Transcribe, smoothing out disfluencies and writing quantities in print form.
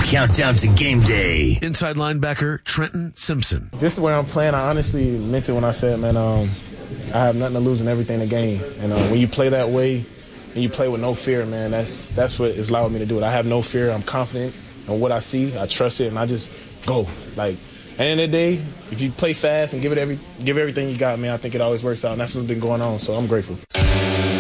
countdown to game day. Inside linebacker Trenton Simpson. Just the way I'm playing, I honestly meant it when I said, man, I have nothing to lose and everything to gain. And when you play that way and you play with no fear, man, that's what has allowed me to do it. I have no fear. I'm confident in what I see. I trust it, and I just go. Like, at the end of the day, if you play fast and give everything you got, man, I think it always works out. And that's what's been going on, so I'm grateful.